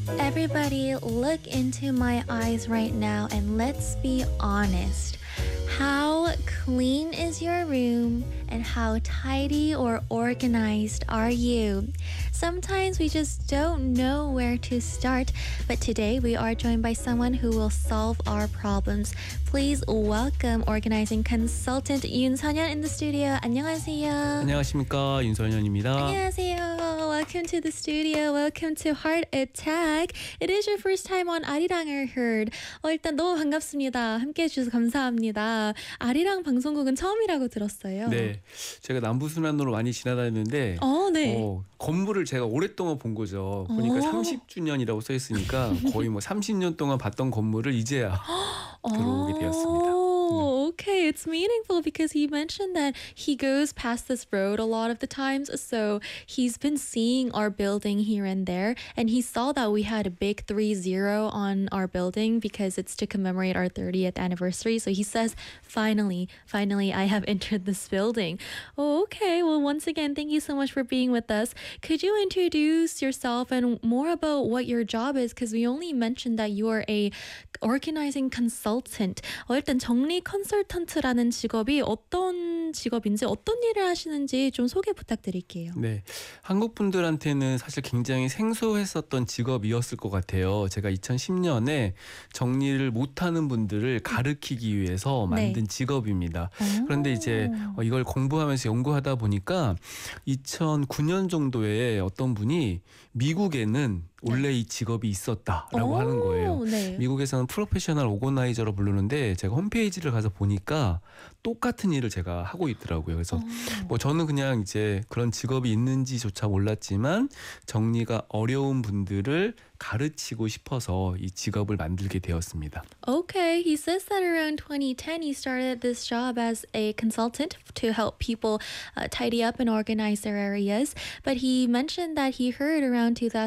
Everybody, look into my eyes right now and let's be honest. How clean is your room and how tidy or organized are you? Sometimes we just don't know where to start, but today we are joined by someone who will solve our problems. Please welcome organizing consultant Yoon Sunyeon in the studio. 안녕하세요. 안녕하십니까, 윤선현입니다. 안녕하세요. Welcome to the studio. Welcome to Heart Attack. It is your first time on 아리랑을 heard. 일단 너무 반갑습니다. 함께해 주셔서 감사합니다. 아리랑 방송국은 처음이라고 들었어요. 네, 제가 남부순환로로 많이 지나다녔는데 네. 건물을 제가 오랫동안 본 거죠. 보니까 30주년이라고 써 있으니까 거의 뭐 30년 동안 봤던 건물을 이제야 들어오게 되었습니다. Okay, it's meaningful because he mentioned that he goes past this road a lot of the times, so he's been seeing our building here and there, and he saw that we had a big 30 on our building because it's to commemorate our 30th anniversary. So he says, finally, I have entered this building. Okay, well, once again, thank you so much for being with us. Could you introduce yourself and more about what your job is? Because we only mentioned that you are a organizing consultant. 일단 정리 컨설턴트라는 직업이 어떤 직업인지 어떤 일을 하시는지 좀 소개 부탁드릴게요. 네, 한국 분들한테는 사실 굉장히 생소했었던 직업이었을 것 같아요. 제가 2010년에 정리를 못하는 분들을 가르치기 위해서 만든 직업입니다. 그런데 이제 이걸 공부하면서 연구하다 보니까 2009년 정도에 어떤 분이 미국에는 원래 이 직업이 있었다라고 하는 거예요. 네. 미국에서는 프로페셔널 오거나이저로 부르는데 제가 홈페이지를 가서 보니까 똑같은 일을 제가 하고 있더라고요. 그래서 뭐 저는 그냥 이제 그런 직업이 있는지조차 몰랐지만 정리가 어려운 분들을 가르치고 싶어서 이 직업을 만들게 되었습니다. Okay, he says that around 2010 he started this job as a consultant to help people tidy up and organize their areas. But he mentioned that he heard around